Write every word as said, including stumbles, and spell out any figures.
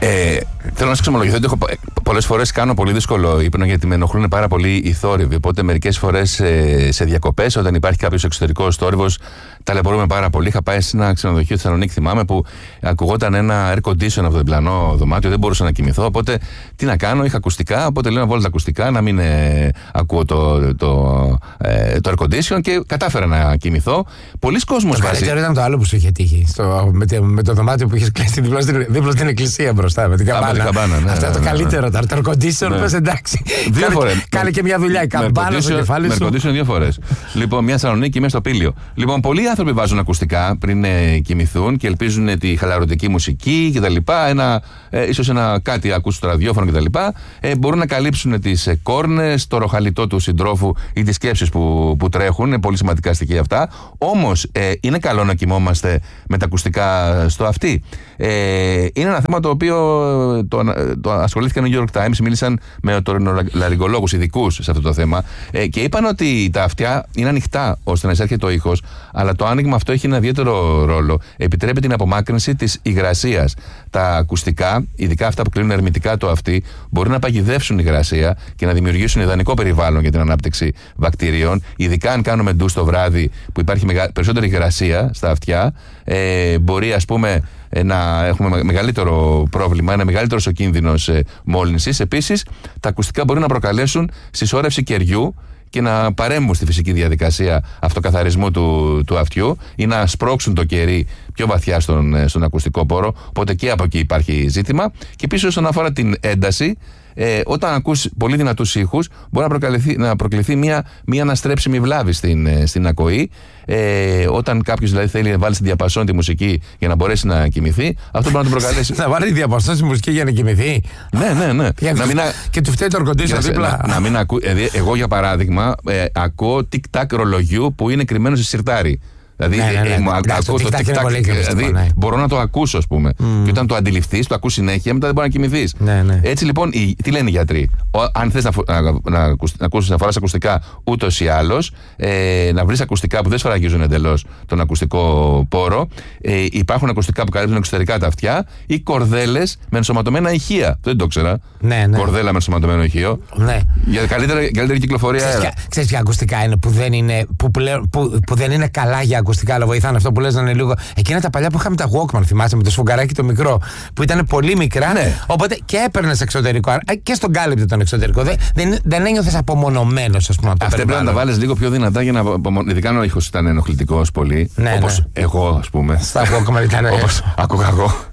Ε, θέλω να σα ξεμολογηθώ ότι πολλές φορές κάνω πολύ δύσκολο ύπνο γιατί με ενοχλούν πάρα πολύ οι θόρυβοι. Οπότε μερικές φορές ε, σε διακοπές, όταν υπάρχει κάποιος εξωτερικός θόρυβος, ταλαιπωρούμε πάρα πολύ. Είχα πάει σε ένα ξενοδοχείο στη Θεσσαλονίκη, θυμάμαι, που ακουγόταν ένα air condition από το διπλανό δωμάτιο, δεν μπορούσα να κοιμηθώ. Οπότε τι να κάνω, είχα ακουστικά. Οπότε λέω να βάλω τα ακουστικά, να μην ε, ακούω το, το, το, ε, το air condition και κατάφερα να κοιμηθώ. Πολλοί κόσμος βάζει. Το καλύτερο ήταν το άλλο που σου είχε τύχει. Στο, με, με το δωμάτιο που είχε κλείσει δίπλα στην, δίπλα στην εκκλησία μπροστά, με την καμπάνα. καμπάνα ναι, αυτό ναι, το ναι, καλύτερο ήταν. Το air condition, ναι. Πες εντάξει. Δύο φορές. Κάνε και μια δουλειά. Η καμπάνα στο κεφάλι σου. Με air condition δύο φορές. Λοιπόν, μια Θεσσαλονίκη, μια στο Πήλιο. Λοιπόν, πολλοί άνθρωποι βάζουν ακουστικά πριν ε, κοιμηθούν και ελπίζουν τη χαλαρωτική μουσική κτλ. Ένα, ε, ίσως ένα κάτι ακούσουν στο ραδιόφωνο κτλ. Ε, μπορούν να καλύψουν τις ε, κόρνες, το ροχαλιτό του συντρόφου ή τις σκέψεις που, που τρέχουν. Είναι πολύ σημαντικά στοιχεία αυτά. Όμως ε, είναι καλό να κοιμόμαστε με τα ακουστικά στο αυτί. Ε, είναι ένα θέμα το οποίο το, το ασχολήθηκαν οι New York Times, μίλησαν με οторινολαριγκολόγους ειδικούς σε αυτό το θέμα ε, και είπαν ότι τα αυτιά είναι ανοιχτά ώστε να εισέρχεται ο ήχος, αλλά το άνοιγμα αυτό έχει ένα ιδιαίτερο ρόλο. Επιτρέπει την απομάκρυνση της υγρασίας. Τα ακουστικά, ειδικά αυτά που κλείνουν ερμητικά το αυτί, μπορεί να παγιδεύσουν υγρασία και να δημιουργήσουν ιδανικό περιβάλλον για την ανάπτυξη βακτηρίων. Ειδικά αν κάνουμε ντους το βράδυ που υπάρχει περισσότερη υγρασία στα αυτιά, ε, μπορεί ας πούμε να έχουμε μεγαλύτερο πρόβλημα, ένα μεγαλύτερος ο κίνδυνος ε, μόλυνσης. Επίσης, τα ακουστικά μπορεί να προκαλέσουν συσσόρευση κεριού και να παρέμβουν στη φυσική διαδικασία αυτοκαθαρισμού του, του αυτιού ή να σπρώξουν το κερί πιο βαθιά στον, στον ακουστικό πόρο. Οπότε και από εκεί υπάρχει ζήτημα. Και επίσης, όσον αφορά την ένταση, ε, όταν ακούς πολύ δυνατούς ήχους, μπορεί να, να προκληθεί μια, μια αναστρέψιμη βλάβη στην, στην ακοή. Ε, όταν κάποιος δηλαδή θέλει να βάλει στη διαπασόν τη μουσική για να μπορέσει να κοιμηθεί, αυτό μπορεί να του προκαλέσει. Να βάλει διαπασόν στη μουσική για να κοιμηθεί. Ναι, ναι, ναι. Να μην... Και του φταίει το ορκοντήσιο δίπλα. Να, να μην ακού... Εγώ, για παράδειγμα, ε, ακούω τικ-τακ ρολογιού που είναι κρυμμένο σε σιρτάρι. Δηλαδή, ναι, ναι, ναι, ε, ναι, ακούω το tic-tac, δηλαδή ναι. μπορώ να το ακούσω, ας πούμε. Mm. Και όταν το αντιληφθείς, το ακούς συνέχεια, μετά δεν μπορεί να κοιμηθείς. Ναι, ναι. Έτσι λοιπόν, οι, τι λένε οι γιατροί. Ο, αν θες να, να, να, να ακούσεις, να φοράς ακουστικά ούτως ή άλλως, ε, να βρεις ακουστικά που δεν σφραγίζουν εντελώς τον ακουστικό πόρο. Ε, υπάρχουν ακουστικά που καλύπτουν εξωτερικά τα αυτιά ή κορδέλες με ενσωματωμένα ηχεία. Δεν το ήξερα. Ναι, ναι. Κορδέλα με ενσωματωμένο ηχείο. Ναι. Για καλύτερη, καλύτερη κυκλοφορία αέρα. Ξέρεις ποια ακουστικά είναι που δεν είναι, που, πλέον, που, που δεν είναι καλά για ακουστικά, αλλά βοηθάνε αυτό που λες να είναι λίγο. Εκείνα τα παλιά που είχαμε τα Walkman, θυμάσαι, με το σφουγγαράκι το μικρό, που ήταν πολύ μικρά. Ναι. Οπότε και έπαιρνες εξωτερικό. Και στον κάλυπτε τον εξωτερικό. Δεν, δεν, δεν ένιωθες απομονωμένος, ας πούμε, από το αυτά πρέπει να τα βάλεις λίγο πιο δυνατά για να. Ειδικά αν ο ήχος ήταν ενοχλητικός πολύ. Ναι, όπως ναι. εγώ, ας πούμε. Στα Walkman ήταν. Όπως άκουγα εγώ.